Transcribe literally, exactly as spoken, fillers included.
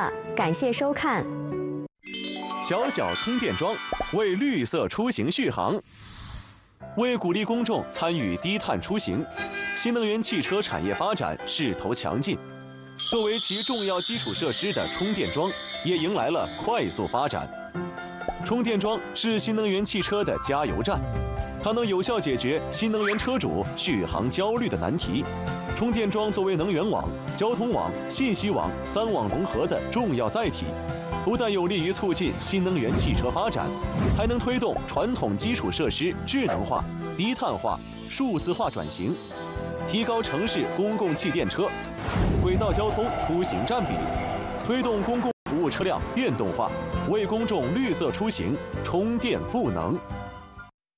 了，感谢收看。 小小充电桩为绿色出行续航。为鼓励公众参与低碳出行，新能源汽车产业发展势头强劲。作为其重要基础设施的充电桩，也迎来了快速发展。充电桩是新能源汽车的加油站，它能有效解决新能源车主续航焦虑的难题。充电桩作为能源网、交通网、信息网三网融合的重要载体，不但有利于促进新能源汽车发展，还能推动传统基础设施智能化、低碳化、数字化转型，提高城市公共汽电车、轨道交通出行占比，推动公共服务车辆电动化，为公众绿色出行充电赋能。